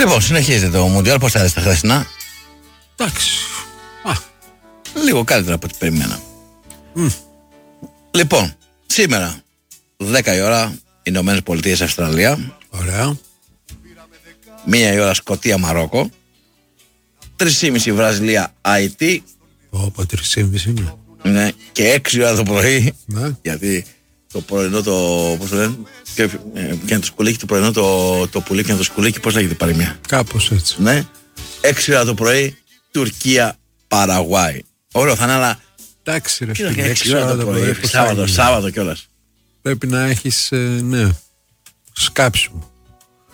Λοιπόν, συνεχίζεται το Μουντιάλ. Πώς θα δεις τα χθεσινά? Εντάξει. Λίγο καλύτερα από ό,τι περιμένα. Λοιπόν, σήμερα 10 η ώρα Ηνωμένες Πολιτείες Αυστραλία. Ωραία. 1 η ώρα Σκωτία Μαρόκο. 3,5 Βραζιλία Αϊτή. Όπα, 3,5 είναι. Ναι, και 6 η ώρα το πρωί. Ναι. Γιατί το πρωινό το. Πώς το λένε? Και το σκουλίκι, το πρωινό το πουλί και το σκουλίκι, πώς λέγεται η παροιμία? Κάπως έτσι. Ναι. 6 η ώρα το πρωί Τουρκία Παραγουάη. Ωραίο θα είναι, αλλά. Εντάξει, ρε Τι φίλε. 6 ώρα το πρωί. Σάββατο κιόλας. Πρέπει να έχεις, ναι, σκάψιμο.